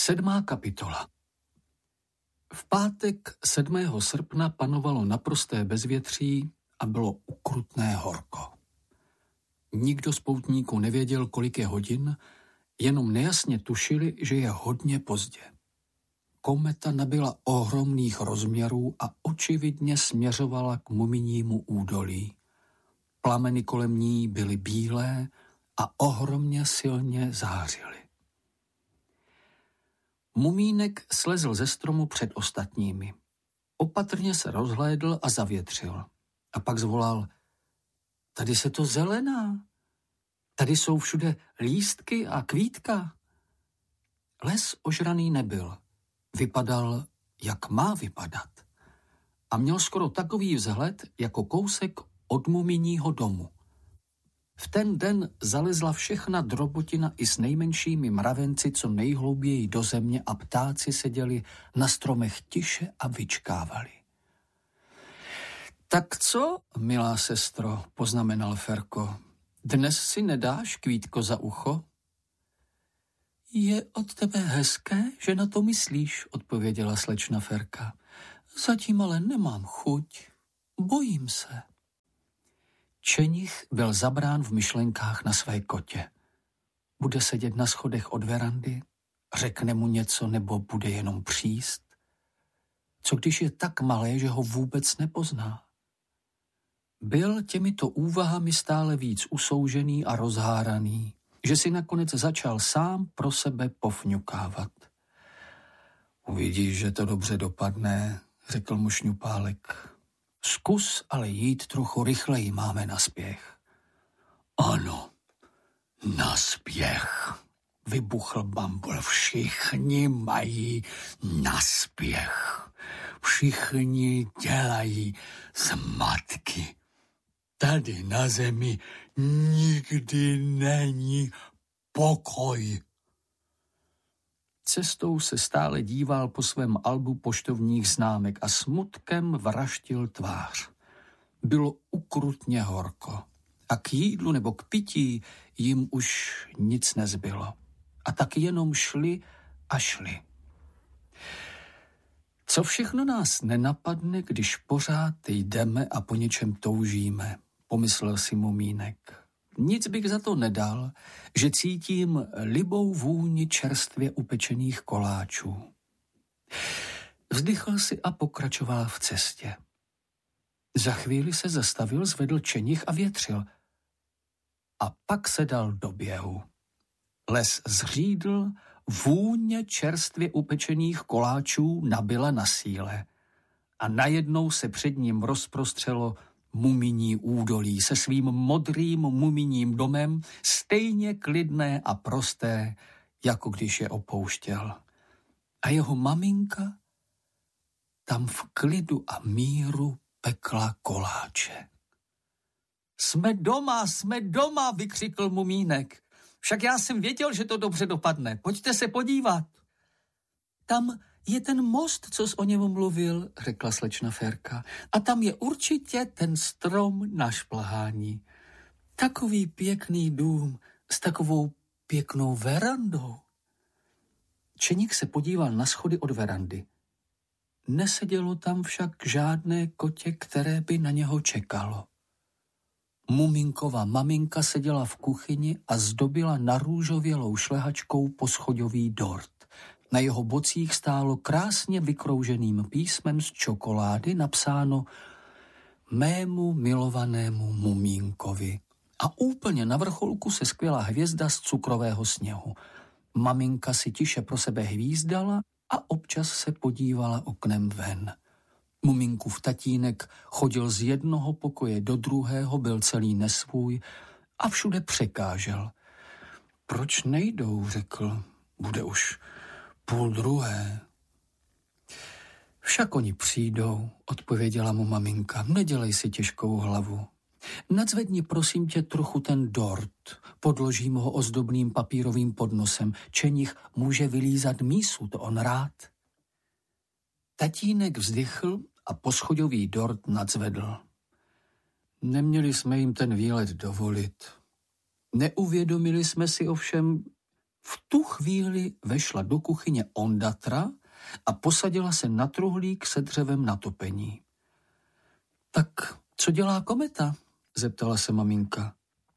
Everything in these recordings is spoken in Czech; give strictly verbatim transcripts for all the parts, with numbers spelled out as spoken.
Sedmá kapitola. V pátek sedmého srpna panovalo naprosté bezvětří a bylo ukrutné horko. Nikdo z poutníků nevěděl, kolik je hodin, jenom nejasně tušili, že je hodně pozdě. Kometa nabyla ohromných rozměrů a očividně směřovala k Muminímu údolí. Plameny kolem ní byly bílé a ohromně silně zářily. Mumínek slezl ze stromu před ostatními. Opatrně se rozhlédl a zavětřil. A pak zvolal: Tady se to zelená. Tady jsou všude lístky a kvítka. Les ožraný nebyl. Vypadal, jak má vypadat. A měl skoro takový vzhled, jako kousek od Muminího domu. V ten den zalezla všechna drobotina i s nejmenšími mravenci co nejhlouběji do země a ptáci seděli na stromech tiše a vyčkávali. Tak co, milá sestro, poznamenal Ferko, dnes si nedáš kvítko za ucho? Je od tebe hezké, že na to myslíš, odpověděla slečna Ferka. Zatím ale nemám chuť, bojím se. Čenich byl zabrán v myšlenkách na své kotě. Bude sedět na schodech od verandy, řekne mu něco nebo bude jenom příst? Co když je tak malé, že ho vůbec nepozná? Byl těmito úvahami stále víc usoužený a rozháraný, že si nakonec začal sám pro sebe pofňukávat. Uvidíš, že to dobře dopadne, řekl mu Šňupálek. Zkus ale jít trochu rychleji, máme naspěch. Ano, naspěch, vybuchl Bambul. Všichni mají naspěch. Všichni dělají zmatky. Tady na zemi nikdy není pokoj. Cestou se stále díval po svém albu poštovních známek a smutkem vraždil tvář. Bylo ukrutně horko a k jídlu nebo k pití jim už nic nezbylo. A tak jenom šli a šli. Co všechno nás nenapadne, když pořád jdeme a po něčem toužíme, pomyslel si Mumínek. Nic bych za to nedal, že cítím libou vůni čerstvě upečených koláčů. Vzdychl si a pokračoval v cestě. Za chvíli se zastavil, zvedl čenich a větřil. A pak se dal do běhu. Les zřídl, vůně čerstvě upečených koláčů nabyla na síle. A najednou se před ním rozprostřelo Muminí údolí se svým modrým muminím domem, stejně klidné a prosté, jako když je opouštěl. A jeho maminka tam v klidu a míru pekla koláče. Jsme doma, jsme doma, vykřikl Mumínek. Však já jsem věděl, že to dobře dopadne. Pojďte se podívat. Tam je ten most, co jsi o něm mluvil, řekla slečna Ferka. A tam je určitě ten strom na šplhání. Takový pěkný dům s takovou pěknou verandou. Čeník se podíval na schody od verandy. Nesedělo tam však žádné kotě, které by na něho čekalo. Muminkova maminka seděla v kuchyni a zdobila narůžovělou šlehačkou poschodový dort. Na jeho bocích stálo krásně vykrouženým písmem z čokolády napsáno mému milovanému Mumínkovi. A úplně na vrcholku se skvěla hvězda z cukrového sněhu. Maminka si tiše pro sebe hvízdala a občas se podívala oknem ven. Muminkův tatínek chodil z jednoho pokoje do druhého, byl celý nesvůj a všude překážel. Proč nejdou, řekl, bude už půl druhé. Však oni přijdou, odpověděla mu maminka, nedělej si těžkou hlavu. Nadzvedni prosím tě trochu ten dort, podložím ho ozdobným papírovým podnosem, čenich může vylízat mísu, to on rád. Tatínek vzdychl a poschodový dort nadzvedl. Neměli jsme jim ten výlet dovolit. Neuvědomili jsme si ovšem, V tu chvíli vešla do kuchyně Ondatra a posadila se na truhlík se dřevem na topení. Tak co dělá kometa? Zeptala se maminka.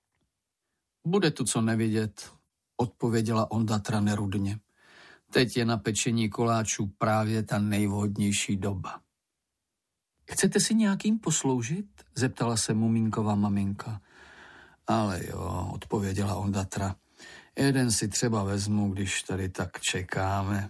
Bude tu co nevidět, odpověděla Ondatra nerudně. Teď je na pečení koláčů právě ta nejvhodnější doba. Chcete si nějakým posloužit? Zeptala se Mumínková maminka. Ale jo, odpověděla Ondatra. Jeden si třeba vezmu, když tady tak čekáme.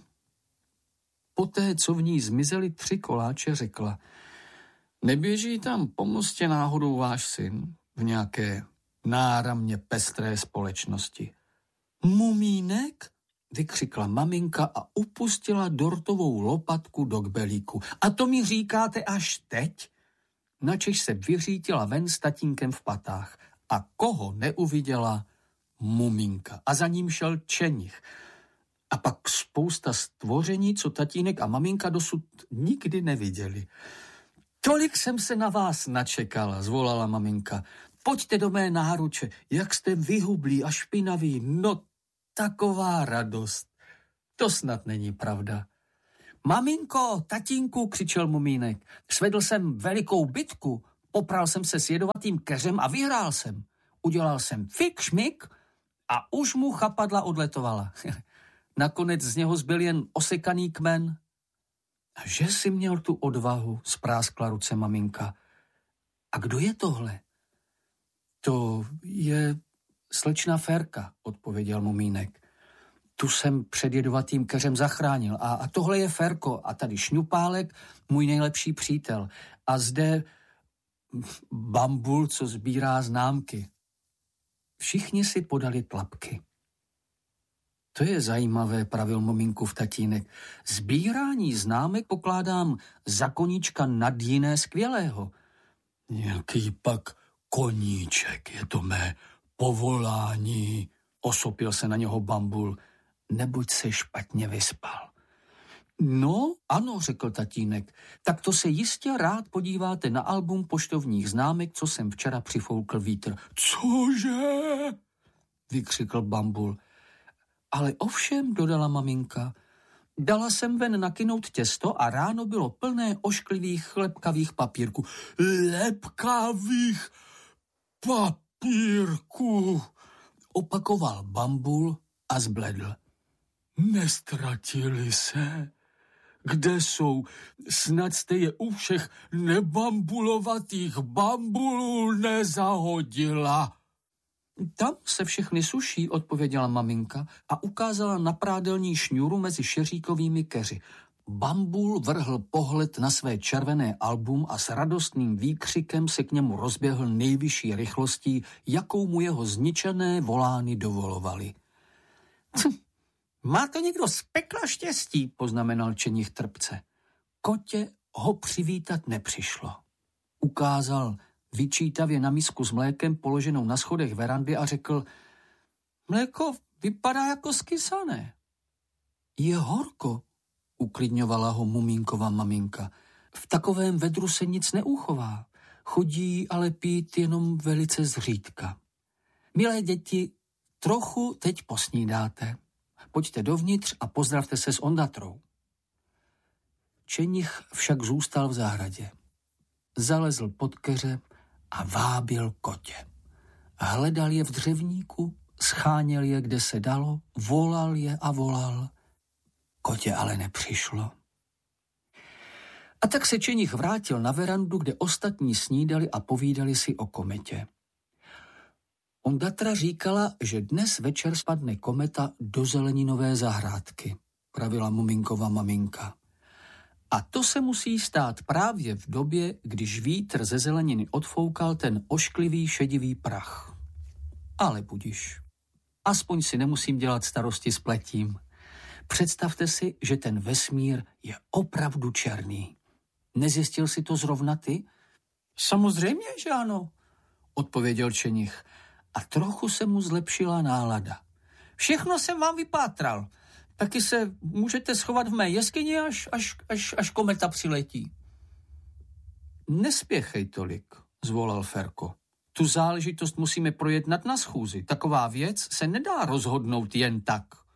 Poté, co v ní zmizely tři koláče, řekla. Neběží tam po mostě náhodou váš syn v nějaké náramně pestré společnosti? Mumínek? Vykřikla maminka a upustila dortovou lopatku do kbelíku. A to mi říkáte až teď? Načež se vyřítila ven s tatínkem v patách. A koho neuviděla? Mumínka. A za ním šel Čenich. A pak spousta stvoření, co tatínek a maminka dosud nikdy neviděli. Tolik jsem se na vás načekala, zvolala maminka. Pojďte do mé náruče, jak jste vyhublí a špinaví. No, taková radost. To snad není pravda. Maminko, tatínku, křičel Mumínek. Svedl jsem velikou bitku, popral jsem se s jedovatým keřem a vyhrál jsem. Udělal jsem fik, šmik a už mu chapadla odletovala. Nakonec z něho zbyl jen osekaný kmen. A že jsi měl tu odvahu, spráskla ruce maminka. A kdo je tohle? To je slečna Ferka, odpověděl Mumínek. Tu jsem před jedovatým keřem zachránil. A, a tohle je Ferko a tady Šňupálek, můj nejlepší přítel. A zde Bambul, co sbírá známky. Všichni si podali tlapky. To je zajímavé, pravil Mumínkův tatínek. Sbírání známek pokládám za koníčka nad jiné skvělého. Jaký pak koníček, je to mé povolání, osopil se na něho Bambul, neboť se špatně vyspal. No, ano, řekl tatínek, tak to se jistě rád podíváte na album poštovních známek, co jsem včera přifoukl vítr. Cože? Vykřikl Bambul. Ale ovšem, dodala maminka, dala jsem ven nakynout těsto a ráno bylo plné ošklivých lepkavých papírků. Lepkavých papírků, opakoval Bambul a zbledl. Nestratili se? Kde jsou? Snad jste je u všech nebambulovatých bambulů nezahodila. Tam se všechny suší, odpověděla maminka a ukázala na prádelní šňůru mezi šeříkovými keři. Bambul vrhl pohled na své červené album a s radostným výkřikem se k němu rozběhl nejvyšší rychlostí, jakou mu jeho zničené volány dovolovaly. Má to někdo z pekla štěstí, poznamenal Čenich trpce. Kotě ho přivítat nepřišlo. Ukázal vyčítavě na misku s mlékem položenou na schodech verandy a řekl, mléko vypadá jako skysané. Je horko, uklidňovala ho Mumínková maminka. V takovém vedru se nic neuchová. Chodí ale pít jenom velice zřídka. Milé děti, trochu teď posnídáte. Pojďte dovnitř a pozdravte se s Ondatrou. Čenich však zůstal v zahradě. Zalezl pod keře a vábil kotě. Hledal je v dřevníku, scháněl je, kde se dalo, volal je a volal. Kotě ale nepřišlo. A tak se Čenich vrátil na verandu, kde ostatní snídali a povídali si o kometě. Ondatra říkala, že dnes večer spadne kometa do zeleninové zahrádky, pravila Mumínková maminka. A to se musí stát právě v době, když vítr ze zeleniny odfoukal ten ošklivý šedivý prach. Ale budiš. Aspoň si nemusím dělat starosti s pletím. Představte si, že ten vesmír je opravdu černý. Nezjistil si to zrovna ty? Samozřejmě, že ano, odpověděl Čenich. A trochu se mu zlepšila nálada. Všechno jsem vám vypátral. Taky se můžete schovat v mé jeskyni, až, až, až, až kometa přiletí. Nespěchej tolik, zvolal Ferko. Tu záležitost musíme projednat na schůzi. Taková věc se nedá rozhodnout jen tak.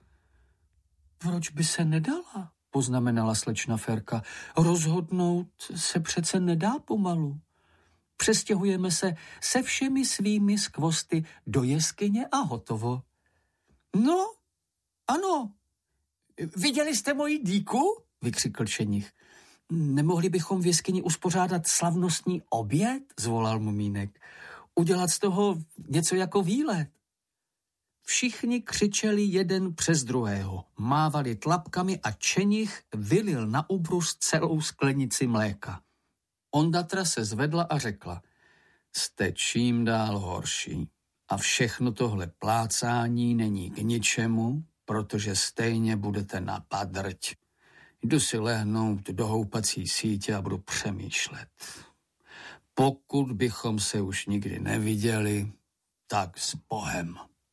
proč by se nedala, poznamenala slečna Ferka. Rozhodnout se přece nedá pomalu. Přestěhujeme se se všemi svými skvosty do jeskyně a hotovo. No, ano. Viděli jste moji dýku? Vykřikl Čenich. Nemohli bychom v jeskyni uspořádat slavnostní oběd? Zvolal Mumínek. Udělat z toho něco jako výlet. Všichni křičeli jeden přes druhého, mávali tlapkami a Čenich vylil na ubrus celou sklenici mléka. Ondatra se zvedla a řekla, jste čím dál horší a všechno tohle plácání není k ničemu, protože stejně budete na padrť. Jdu si lehnout do houpací sítě a budu přemýšlet. Pokud bychom se už nikdy neviděli, tak s Bohem.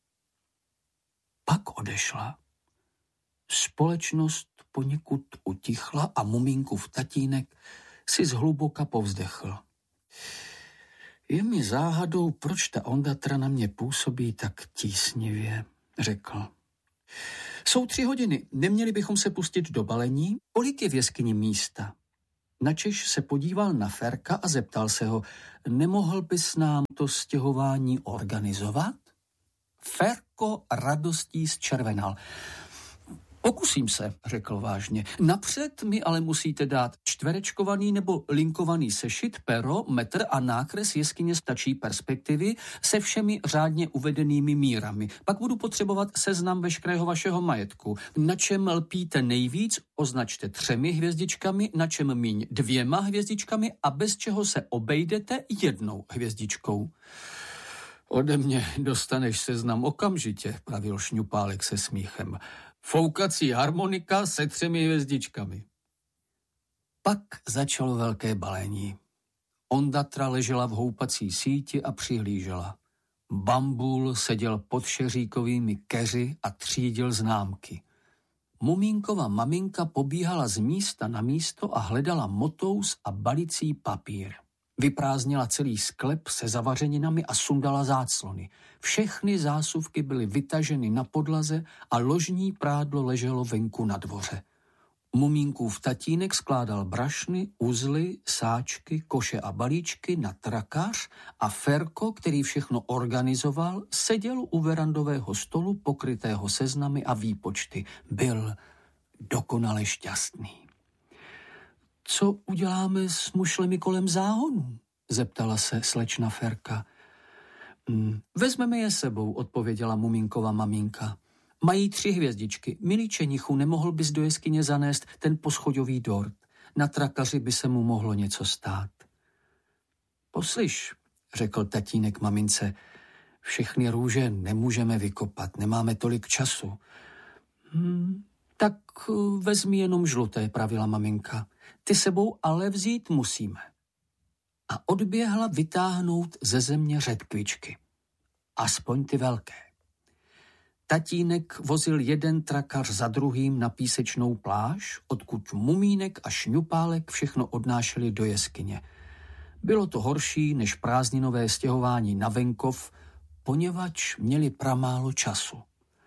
Pak odešla. Společnost poněkud utichla a Mumínkův tatínek si zhluboka povzdechl. Je mi záhadou, proč ta Ondatra na mě působí tak tísnivě, řekl. Jsou tři hodiny, neměli bychom se pustit do balení? Kolik je v jeskyni místa? Načež se podíval na Ferka a zeptal se ho, nemohl bys nám to stěhování organizovat? Ferko radostí zčervenal. Pokusím se, řekl vážně. Napřed mi ale musíte dát čtverečkovaný nebo linkovaný sešit, pero, metr a nákres jeskyně stačí perspektivy se všemi řádně uvedenými mírami. Pak budu potřebovat seznam veškerého vašeho majetku. Na čem lpíte nejvíc, označte třemi hvězdičkami, na čem míň dvěma hvězdičkami a bez čeho se obejdete jednou hvězdičkou. Ode mě dostaneš seznam okamžitě, pravil Šňupálek se smíchem. Foukací harmonika se třemi hvězdičkami. Pak začalo velké balení. Ondatra ležela v houpací síti a přihlížela. Bambul seděl pod šeříkovými keři a třídil známky. Mumínkova maminka pobíhala z místa na místo a hledala motous a balicí papír. Vyprázdnila celý sklep se zavařeninami a sundala záclony. Všechny zásuvky byly vytaženy na podlaze a ložní prádlo leželo venku na dvoře. Mumínkův tatínek skládal brašny, uzly, sáčky, koše a balíčky na trakař a Ferko, který všechno organizoval, seděl u verandového stolu pokrytého seznamy a výpočty. Byl dokonale šťastný. Co uděláme s mušlemi kolem záhonu? Zeptala se slečna Ferka. Hmm, vezmeme je sebou, odpověděla Mumínkova maminka. Mají tři hvězdičky. Milý Čenichu, nemohl bys do jeskyně zanést ten poschodový dort. Na trakaři by se mu mohlo něco stát. Poslyš, řekl tatínek mamince, všechny růže nemůžeme vykopat, nemáme tolik času. Hmm, tak vezmi jenom žluté, pravila maminka. Ty sebou ale vzít musíme. A odběhla vytáhnout ze země řetkvičky. Aspoň ty velké. Tatínek vozil jeden trakař za druhým na písečnou pláž, odkud Mumínek a Šňupálek všechno odnášeli do jeskyně. Bylo to horší než prázdninové stěhování na venkov, poněvadž měli pramálo času.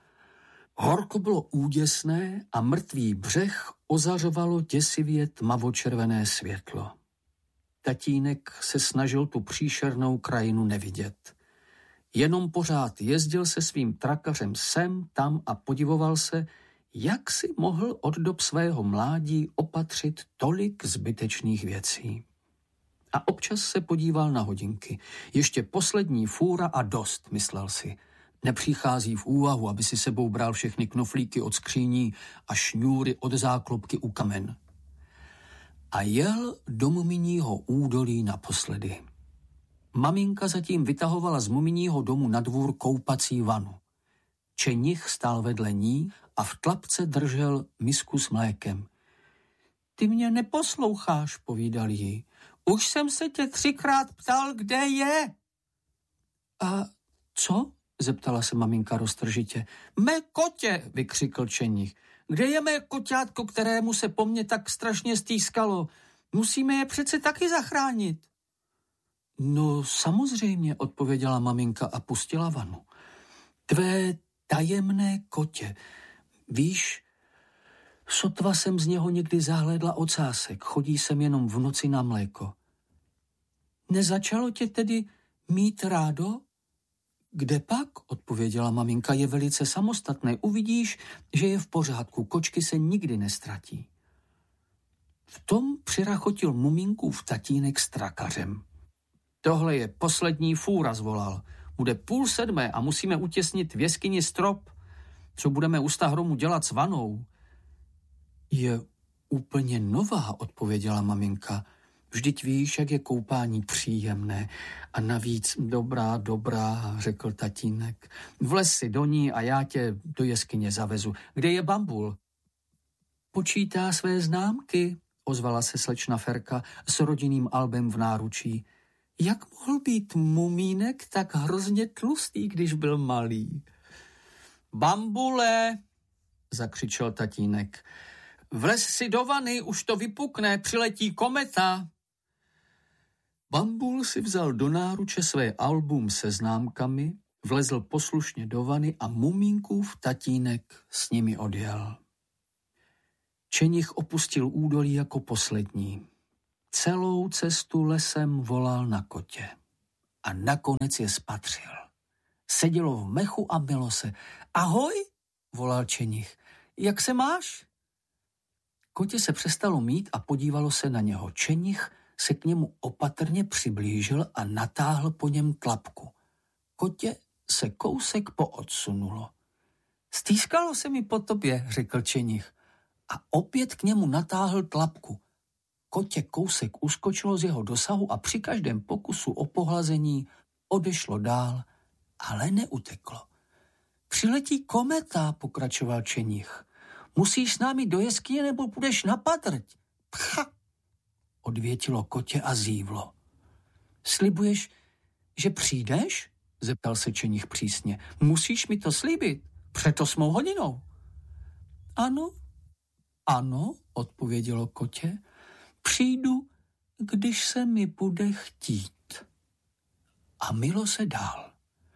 Horko bylo úděsné a mrtvý břeh ozařovalo děsivě tmavočervené světlo. Tatínek se snažil tu příšernou krajinu nevidět. Jenom pořád jezdil se svým trakařem sem, tam a podivoval se, jak si mohl od dob svého mládí opatřit tolik zbytečných věcí. A občas se podíval na hodinky. Ještě poslední fůra a dost, myslel si. Nepřichází v úvahu, aby si sebou bral všechny knoflíky od skříní a šňůry od záklopky u kamen. A jel do Muminího údolí naposledy. Maminka zatím vytahovala z Muminího domu na dvůr koupací vanu. Čenich stál vedle ní a v tlapce držel misku s mlékem. Ty mě neposloucháš, povídal jí. Už jsem se tě třikrát ptal, kde je. A co? Zeptala se maminka roztržitě. Mé kotě, vykřikl Čenich. Kde je mé koťátko, kterému se po mně tak strašně stýskalo? Musíme je přece taky zachránit. No samozřejmě, odpověděla maminka a pustila vanu. Tvé tajemné kotě. Víš, Sotva jsem z něho někdy zahlédla ocásek, chodí sem jenom v noci na mléko. Nezačalo tě tedy mít rádo? Kde pak? Odpověděla maminka, je velice samostatné. Uvidíš, že je v pořádku, kočky se nikdy nestratí. V tom přirachotil Mumínkův tatínek s trakařem. Tohle je poslední fůra, zvolal. Bude půl sedmé a musíme utěsnit v jeskyni strop. Co budeme u Stahromu dělat s vanou? Je úplně nová, odpověděla maminka. Vždyť víš, jak je koupání příjemné. A navíc dobrá, dobrá, řekl tatínek. Vlez si do ní a já tě do jeskyně zavezu. Kde je Bambul? Počítá své známky, ozvala se slečna Ferka s rodinným albem v náručí. Jak mohl být Mumínek tak hrozně tlustý, když byl malý? Bambule, zakřičel tatínek. Vlez si do vany, už to vypukne, přiletí kometa. Bambul si vzal do náruče své album se známkami, vlezl poslušně do vany a Mumínkův tatínek s nimi odjel. Čenich opustil údolí jako poslední. Celou cestu lesem volal na kotě a nakonec je spatřil. Sedělo v mechu a mylo se. Ahoj, volal Čenich, jak se máš? Kotě se přestalo mít a podívalo se na něho. Čenich se k němu opatrně přiblížil a natáhl po něm tlapku. Kotě se kousek poodsunulo. Stýskalo se mi po tobě, řekl Čenich a opět k němu natáhl tlapku. Kotě kousek uskočilo z jeho dosahu a při každém pokusu o pohlazení odešlo dál, ale neuteklo. Přiletí kometa, pokračoval Čenich. Musíš s námi do jeskyně, nebo půjdeš na patrť. Pcha, odvětilo kotě a zívlo. Slibuješ, že přijdeš? Zeptal se Čenich přísně. Musíš mi to slíbit, před osmou hodinou. Ano, ano, odpovědělo kotě. Přijdu, když se mi bude chtít. A mylo se dál.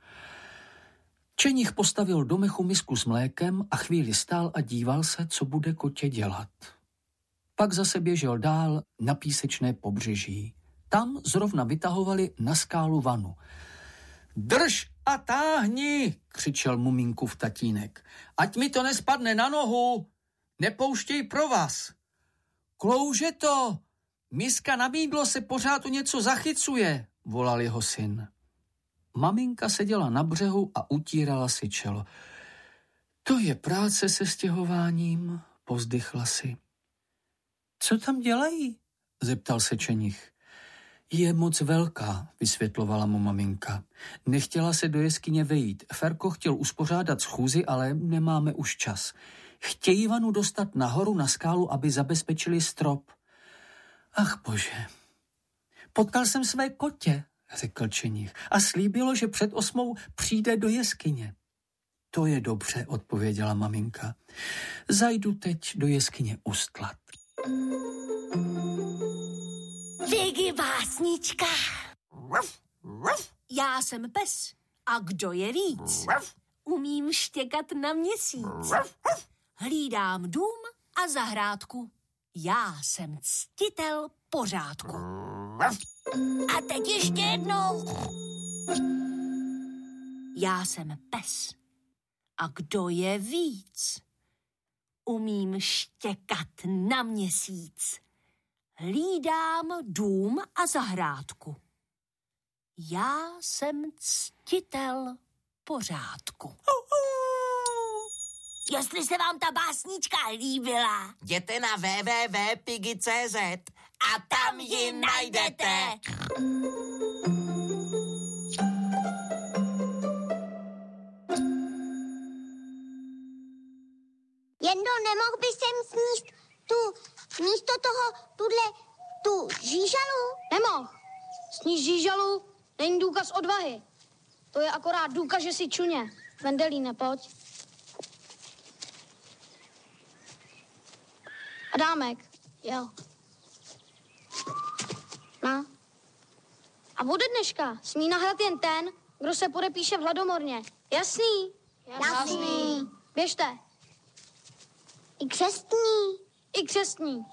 Čenich postavil do mechu misku s mlékem a chvíli stál a díval se, co bude kotě dělat. Pak zase běžel dál na písečné pobřeží. Tam zrovna vytahovali na skálu vanu. Drž a táhni, křičel Mumínkův tatínek. Ať mi to nespadne na nohu, nepouštěj pro vás. Klouže to, miska na mýdlo se pořád o něco zachycuje, volal jeho syn. Maminka seděla na břehu a utírala si čelo. To je práce se stěhováním, povzdychla si. Co tam dělají? Zeptal se Čenich. Je moc velká, vysvětlovala mu maminka. Nechtěla se do jeskyně vejít. Ferko chtěl uspořádat schůzi, ale nemáme už čas. Chtějí vanu dostat nahoru na skálu, aby zabezpečili strop. Ach bože, potkal jsem své kotě, řekl Čenich, a slíbilo, že před osmou přijde do jeskyně. To je dobře, odpověděla maminka. Zajdu teď do jeskyně ustlat. Vigi básnička. Já jsem pes. A kdo je víc? Umím štěkat na měsíc. Hlídám dům a zahrádku. Já jsem ctitel pořádku. A teď ještě jednou. Já jsem pes. A kdo je víc? Umím štěkat na měsíc. Hlídám dům a zahrádku. Já jsem ctitel pořádku. Jestli se vám ta básnička líbila, jděte na w w w tečka piggy tečka c z a tam ji najdete. Jendo, nemohl by sem sníst tu, místo toho, tuhle, tu žížalu? Nemohl. Sníst žížalu není důkaz odvahy. To je akorát důkaz, že jsi čuně. Vendelíne, pojď. Adámek, jo. No. A bude dneška smí nahrát jen ten, kdo se podepíše v hladomorně. Jasný? Jasný. Běžte. I křestní. I křestní.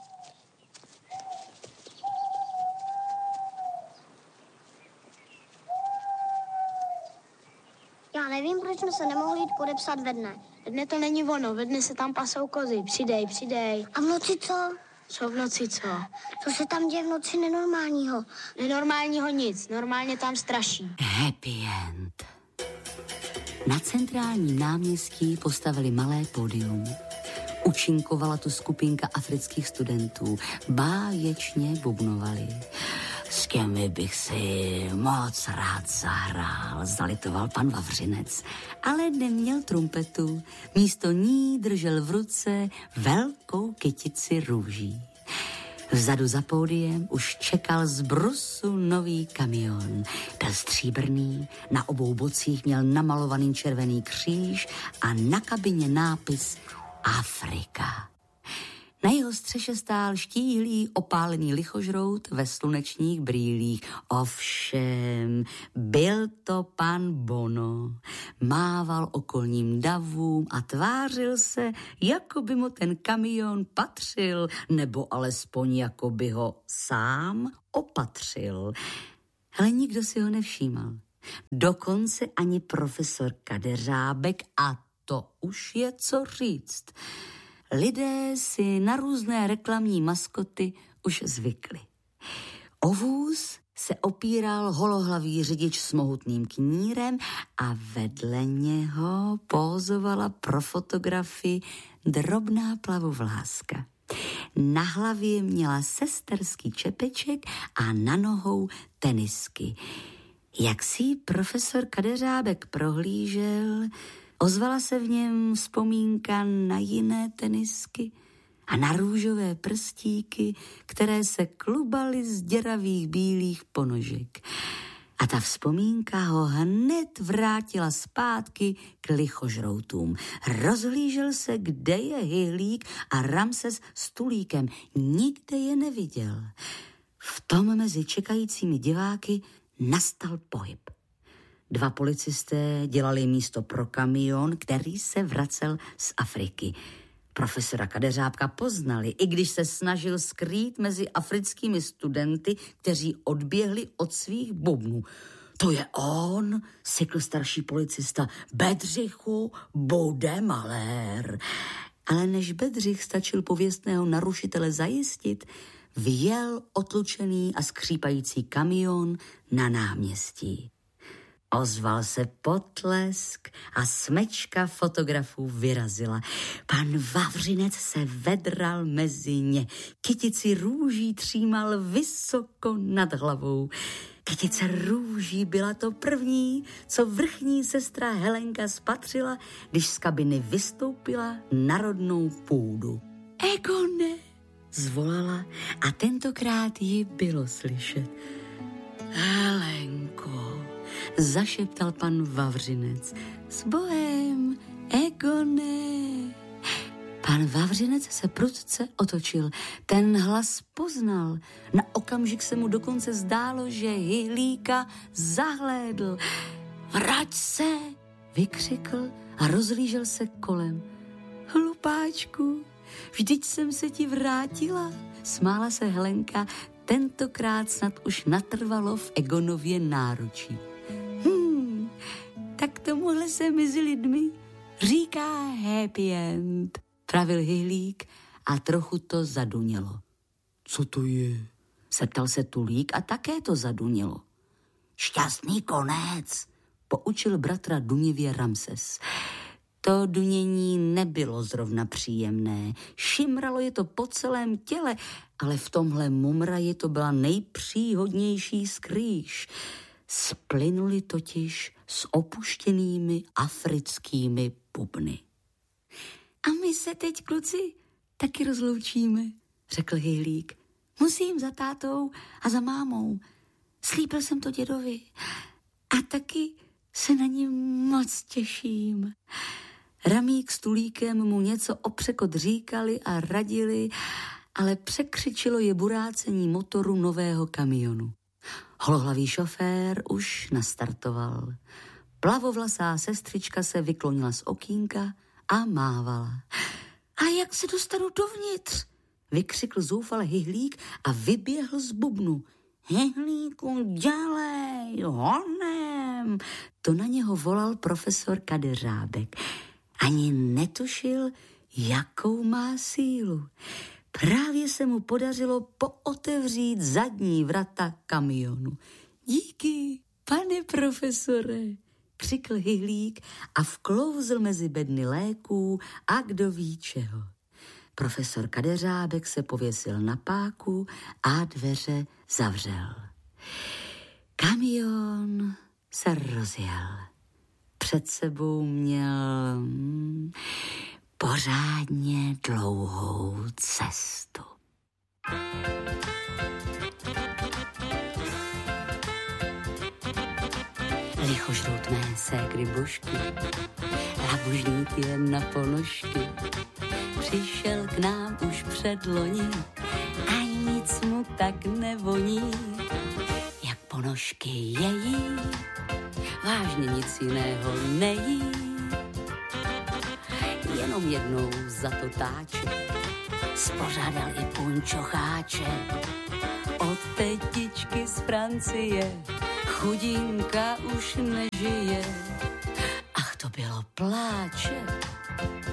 Já nevím, proč jsme se nemohli jít podepsat ve dne. Ve dne to není ono, ve dne se tam pasou kozy. Přidej, přidej. A v noci co? Co v noci co? Co se tam děje v noci nenormálního? Nenormálního nic, normálně tam straší. Happy end. Na centrálním náměstí postavili malé pódium. Účinkovala tu skupinka afrických studentů. Báječně bubnovali. S těmi bych si moc rád zahrál, zalitoval pan Vavřinec, ale neměl trumpetu. Místo ní držel v ruce velkou kytici růží. Vzadu za pódiem už čekal z brusu nový kamion. Byl stříbrný, na obou bocích měl namalovaný červený kříž a na kabině nápis Afrika. Na jeho střeše stál štíhlý opálený lichožrout ve slunečních brýlích. Ovšem, byl to pan Bono. Mával okolním davům a tvářil se, jako by mu ten kamion patřil, nebo alespoň jako by ho sám opatřil. Ale nikdo si ho nevšímal. Dokonce ani profesor Kadeřábek, a to už je co říct. Lidé si na různé reklamní maskoty už zvykli. O vůz se opíral holohlavý řidič s mohutným knírem a vedle něho pózovala pro fotografii drobná plavovláska. Na hlavě měla sesterský čepeček a na nohou tenisky. Jak si profesor Kadeřábek prohlížel, ozvala se v něm vzpomínka na jiné tenisky a na růžové prstíky, které se klubaly z děravých bílých ponožek. A ta vzpomínka ho hned vrátila zpátky k lichožroutům. Rozhlížel se, kde je Hyhlík a Ramses s Tulíkem. Nikde je neviděl. V tom mezi čekajícími diváky nastal pohyb. Dva policisté dělali místo pro kamion, který se vracel z Afriky. Profesora Kadeřábka poznali, i když se snažil skrýt mezi africkými studenty, kteří odběhli od svých bubnů. To je on, sykl starší policista. Bedřichu, bude malér. Ale než Bedřich stačil pověstného narušitele zajistit, vjel otlučený a skřípající kamion na náměstí. Ozval se potlesk a smečka fotografů vyrazila. Pan Vavřinec se vedral mezi ně. Kytici růží třímal vysoko nad hlavou. Kytice růží byla to první, co vrchní sestra Helenka spatřila, když z kabiny vystoupila na rodnou půdu. Egone, zvolala a tentokrát ji bylo slyšet. Helenko, zašeptal pan Vavřinec. S Bohem, Egone. Pan Vavřinec se prudce otočil. Ten hlas poznal. Na okamžik se mu dokonce zdálo, že Hyhlíka zahlédl. Vrať se, vykřikl a rozhlížel se kolem. Hlupáčku, vždyť jsem se ti vrátila, smála se Helenka, tentokrát snad už natrvalo v Egonově náručí. Hmm, tak tomuhle se mezi lidmi říká happy end, pravil Hyhlík a trochu to zadunělo. Co to je? Zeptal se Tulík a také to zadunělo. Šťastný konec, poučil bratra duněvě Ramses. To dunění nebylo zrovna příjemné. Šimralo je to po celém těle, ale v tomhle mumraji to byla nejpříhodnější skrýš. Splynuli totiž s opuštěnými africkými bubny. A my se teď, kluci, taky rozloučíme, řekl Hyhlík. Musím za tátou a za mámou. Slíbil jsem to dědovi a taky se na ně moc těším. Ramík s Tulíkem mu něco o překot říkali a radili, ale překřičilo je burácení motoru nového kamionu. Holohlavý šofér už nastartoval. Plavovlasá sestřička se vyklonila z okýnka a mávala. A jak se dostanu dovnitř? Vykřikl zoufale Hyhlík a vyběhl z bubnu. Hyhlíku, dělej, honem. To na něho volal profesor Kadeřábek. Ani netušil, jakou má sílu. Právě se mu podařilo pootevřít zadní vrata kamionu. Díky, pane profesore, křikl Hyhlík a vklouzl mezi bedny léků a kdo ví čeho. Profesor Kadeřábek se pověsil na páku a dveře zavřel. Kamion se rozjel. Před sebou měl hmm, pořádně dlouhou cestu. Lichožrout mé ségry Božky, labužník jen na ponožky, přišel k nám už předloni a nic mu tak nevoní, jak ponožky její, vážně nic jiného nejí. Jenom jednou za to táče spořádal i punčocháče od tetičky z Francie. Chudinka už nežije, ach to bylo pláče.